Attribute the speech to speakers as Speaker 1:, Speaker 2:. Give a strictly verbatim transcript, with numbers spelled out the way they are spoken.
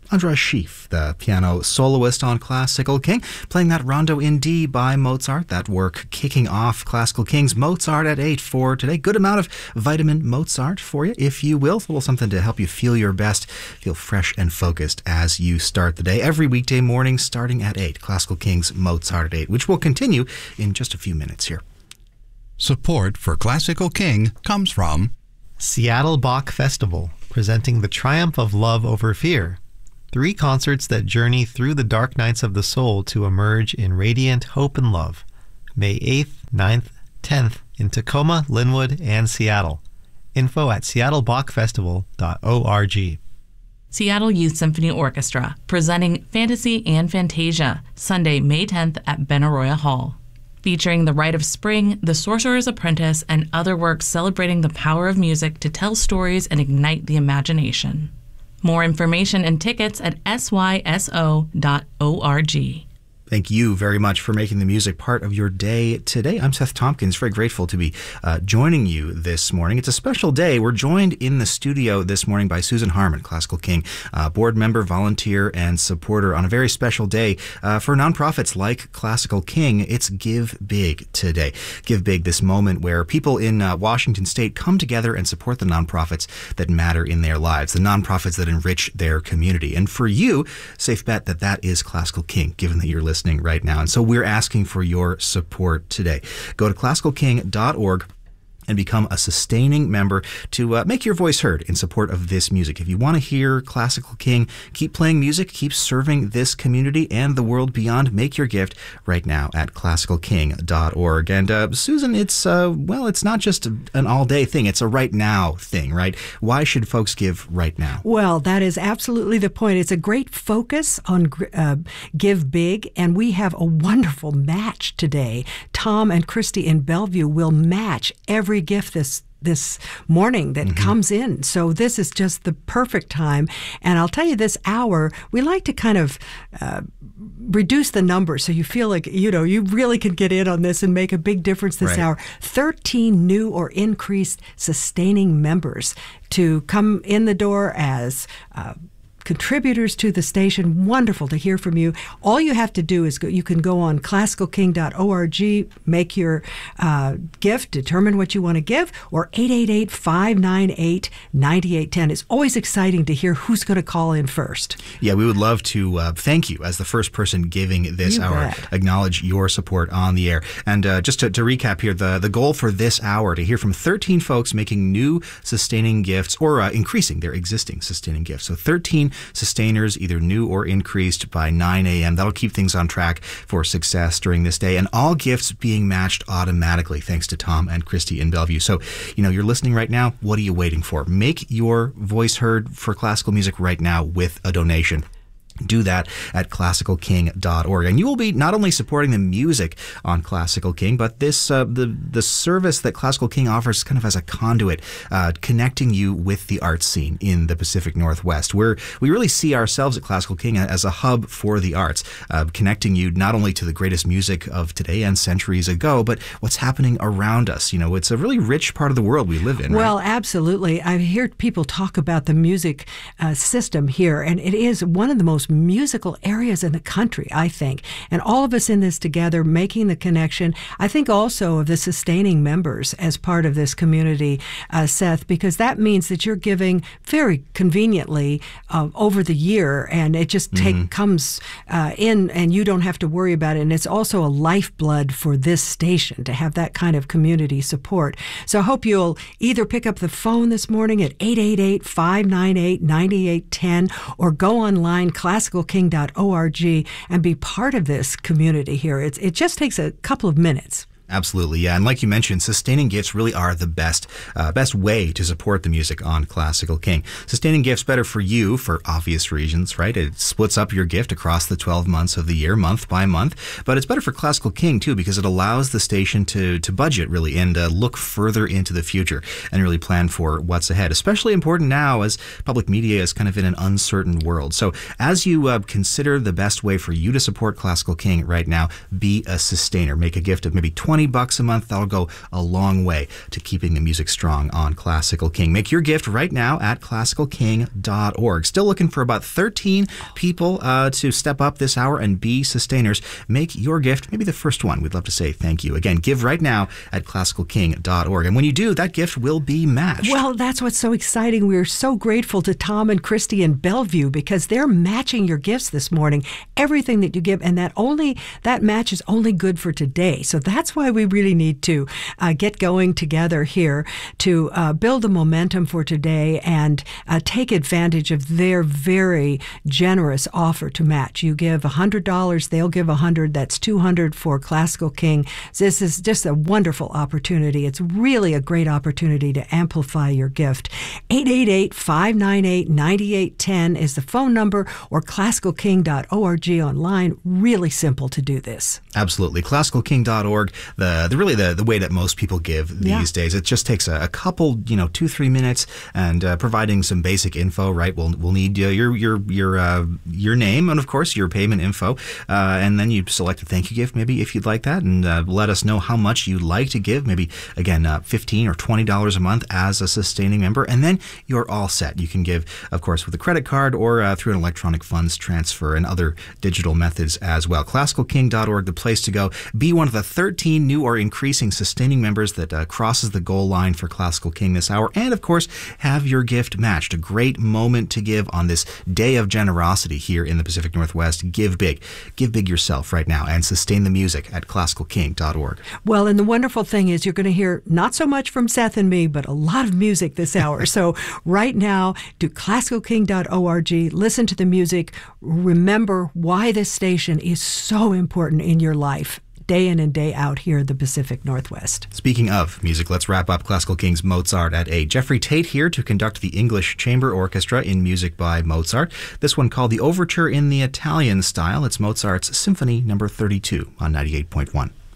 Speaker 1: Andras Schiff, the piano soloist on Classical King, playing that Rondo in D by Mozart. That work kicking off Classical King's Mozart at eight for today. Good amount of vitamin Mozart for you, if you will. It's a little something to help you feel your best, feel fresh and focused as you start the day. Every weekday morning starting at eight. Classical King's Mozart at eight, which will continue in just a few minutes here.
Speaker 2: Support for Classical King comes from
Speaker 3: Seattle Bach Festival, presenting the triumph of love over fear. Three concerts that journey through the dark nights of the soul to emerge in radiant hope and love. May eighth, ninth, tenth in Tacoma, Linwood, and Seattle. Info at seattle bach festival dot org.
Speaker 4: Seattle Youth Symphony Orchestra, presenting Fantasy and Fantasia, Sunday, May tenth at Benaroya Hall. Featuring The Rite of Spring, The Sorcerer's Apprentice, and other works celebrating the power of music to tell stories and ignite the imagination. More information and tickets at s y s o dot org.
Speaker 1: Thank you very much for making the music part of your day today. I'm Seth Tompkins, very grateful to be uh, joining you this morning. It's a special day. We're joined in the studio this morning by Susan Harmon, Classical King, uh, board member, volunteer, and supporter on a very special day uh, for nonprofits like Classical King. It's Give Big today. Give Big, this moment where people in uh, Washington State come together and support the nonprofits that matter in their lives, the nonprofits that enrich their community. And for you, safe bet that that is Classical King, given that you're listening right now. And so we're asking for your support today. Go to classical king dot org and become a sustaining member to uh, make your voice heard in support of this music. If you want to hear Classical King keep playing music, keep serving this community and the world beyond, make your gift right now at classical king dot org. And uh, Susan, it's, uh, well, it's not just an all-day thing. It's a right now thing, right? Why should folks give right now?
Speaker 5: Well, that is absolutely the point. It's a great focus on uh, Give Big, and we have a wonderful match today. Tom and Christy in Bellevue will match every gift this this morning that mm-hmm. comes in. So this is just the perfect time. And I'll tell you, this hour, we like to kind of uh, reduce the numbers so you feel like, you know, you really can get in on this and make a big difference this
Speaker 1: right.
Speaker 5: hour. thirteen new or increased sustaining members to come in the door as uh, contributors to the station. Wonderful to hear from you. All you have to do is go, you can go on classical king dot org, make your uh, gift, determine what you want to give, or eight eight eight, five nine eight, nine eight one zero. It's always exciting to hear who's going to call in first.
Speaker 1: Yeah, we would love to uh, thank you as the first person giving this
Speaker 5: You
Speaker 1: hour.
Speaker 5: bet.
Speaker 1: Acknowledge your support on the air. And uh, just to, to recap here, the, the goal for this hour, to hear from thirteen folks making new sustaining gifts or uh, increasing their existing sustaining gifts. So thirteen sustainers, either new or increased, by nine a.m. That'll keep things on track for success during this day, and all gifts being matched automatically thanks to Tom and Christy in Bellevue. So, you know, you're listening right now. What are you waiting for? Make your voice heard for classical music right now with a donation. Do that at classical king dot org, and you will be not only supporting the music on Classical King, but this uh, the the service that Classical King offers kind of as a conduit, uh, connecting you with the art scene in the Pacific Northwest, where we really see ourselves at Classical King as a hub for the arts, uh, connecting you not only to the greatest music of today and centuries ago, but what's happening around us. You know, it's a really rich part of the world we live in.
Speaker 5: Well,
Speaker 1: right?
Speaker 5: absolutely. I hear people talk about the music uh, system here, and it is one of the most musical areas in the country, I think. And all of us in this together, making the connection. I think also of the sustaining members as part of this community, uh, Seth, because that means that you're giving very conveniently uh, over the year, and it just take mm-hmm. comes uh, in, and you don't have to worry about it. And it's also a lifeblood for this station to have that kind of community support. So I hope you'll either pick up the phone this morning at eight eight eight, five nine eight, nine eight one zero or go online, classical king dot org, and be part of this community here. It's, it just takes a couple of minutes.
Speaker 1: Absolutely, yeah. And like you mentioned, sustaining gifts really are the best uh, best way to support the music on Classical King. Sustaining gifts better for you for obvious reasons, right? It splits up your gift across the twelve months of the year, month by month. But it's better for Classical King, too, because it allows the station to, to budget, really, and uh, look further into the future and really plan for what's ahead. Especially important now as public media is kind of in an uncertain world. So as you uh, consider the best way for you to support Classical King right now, be a sustainer. Make a gift of maybe twenty twenty bucks a month. That'll go a long way to keeping the music strong on Classical King. Make your gift right now at classical king dot org. Still looking for about thirteen people uh, to step up this hour and be sustainers. Make your gift, maybe the first one. We'd love to say thank you. Again, give right now at classical king dot org. And when you do, that gift will be matched.
Speaker 5: Well, that's what's so exciting. We're so grateful to Tom and Christy in Bellevue because they're matching your gifts this morning. Everything that you give, and that only that match is only good for today. So that's why we really need to uh, get going together here to uh, build the momentum for today and uh, take advantage of their very generous offer to match. You give one hundred dollars, they'll give one hundred dollars. That's two hundred dollars for Classical King. This is just a wonderful opportunity. It's really a great opportunity to amplify your gift. eight eight eight, five nine eight, nine eight one zero is the phone number, or classical king dot org online. Really simple to do this.
Speaker 1: Absolutely. classical king dot org, the, the really the, the way that most people give these
Speaker 5: Yeah.
Speaker 1: days. It just takes a, a couple, you know, two, three minutes and uh, providing some basic info, right? We'll we'll need uh, your your your uh, your name and, of course, your payment info. Uh, and then you select a thank you gift, maybe, if you'd like that, and uh, let us know how much you'd like to give. Maybe, again, uh, fifteen dollars or twenty dollars a month as a sustaining member. And then you're all set. You can give, of course, with a credit card or uh, through an electronic funds transfer and other digital methods as well. classical king dot org, the place to go. Be one of the thirteen new or increasing sustaining members that uh, crosses the goal line for Classical King this hour. And, of course, have your gift matched. A great moment to give on this day of generosity here in the Pacific Northwest. Give big. Give big yourself right now and sustain the music at classical king dot org.
Speaker 5: Well, and the wonderful thing is you're going to hear not so much from Seth and me, but a lot of music this hour. So right now, do classical king dot org, listen to the music, remember why this station is so important in your life, day in and day out here in the Pacific Northwest.
Speaker 1: Speaking of music, let's wrap up Classical King's Mozart at eight. Jeffrey Tate here to conduct the English Chamber Orchestra in music by Mozart. This one called the Overture in the Italian Style. It's Mozart's Symphony number thirty-two on ninety-eight point one.